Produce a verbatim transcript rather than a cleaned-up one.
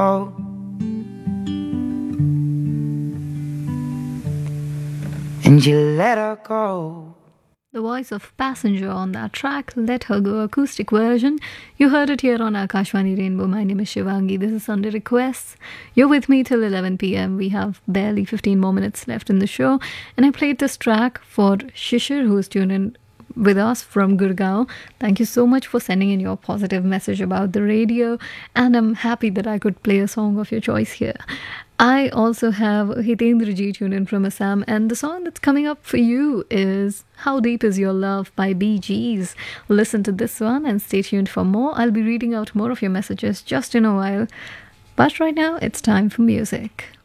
Oh. And you let her go. The voice of Passenger on that track, Let Her Go acoustic version. You heard it here on Akashvani Rainbow. My name is Shivangi. This is Sunday Requests. You're with me till eleven p.m. We have barely fifteen more minutes left in the show. And I played this track for Shishir, who's tuned in with us from Gurgaon. Thank you so much for sending in your positive message about the radio. And I'm happy that I could play a song of your choice here. I also have Hitendra Ji tuned in from Assam, and the song that's coming up for you is How Deep Is Your Love by Bee Gees. Listen to this one and stay tuned for more. I'll be reading out more of your messages just in a while. But right now, it's time for music.